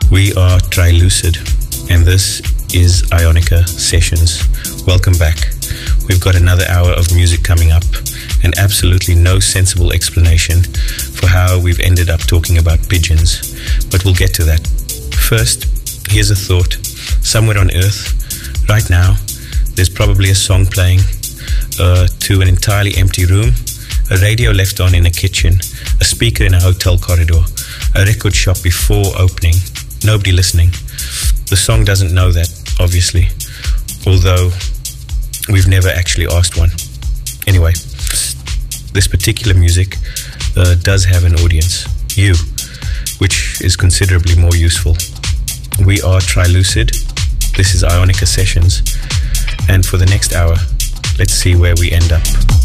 We are Trilucid, and this is Ionica Sessions. Welcome back. We've got another hour of music coming up, and absolutely no sensible explanation for how we've ended up talking about pigeons, but we'll get to that. First, here's a thought. Somewhere on Earth, right now, there's probably a song playing to an entirely empty room, a radio left on in a kitchen, a speaker in a hotel corridor, a record shop before opening, nobody listening. The song doesn't know that, obviously, although we've never actually asked one. Anyway, this particular music does have an audience, you, which is considerably more useful. We are Trilucid, this is Ionica Sessions, and for the next hour, let's see where we end up.